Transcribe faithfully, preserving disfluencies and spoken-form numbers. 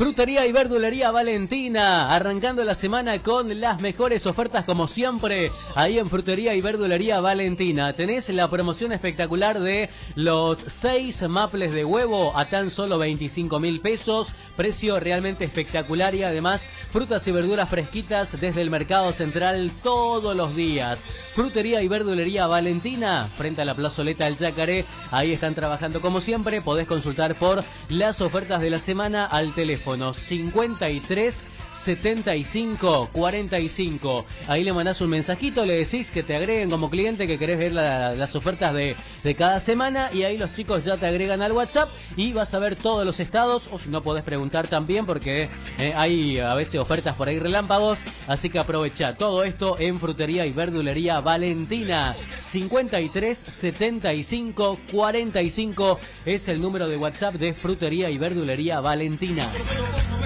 Frutería y verdulería Valentina, arrancando la semana con las mejores ofertas como siempre, ahí en Frutería y verdulería Valentina. Tenés la promoción espectacular de los seis maples de huevo a tan solo veinticinco mil pesos, precio realmente espectacular y además frutas y verduras fresquitas desde el Mercado Central todos los días. Frutería y verdulería Valentina, frente a la plazoleta del Yacaré, ahí están trabajando como siempre. Podés consultar por las ofertas de la semana al teléfono cincuenta y tres setenta y cinco cuarenta y cinco. Ahí le mandás un mensajito, le decís que te agreguen como cliente, que querés ver la, las ofertas de, de cada semana, y ahí los chicos ya te agregan al WhatsApp y vas a ver todos los estados, o si no podés preguntar también porque eh, hay a veces ofertas por ahí relámpagos, así que aprovecha todo esto en Frutería y Verdulería Valentina. Cincuenta y tres setenta y cinco cuarenta y cinco es el número de WhatsApp de Frutería y Verdulería Valentina.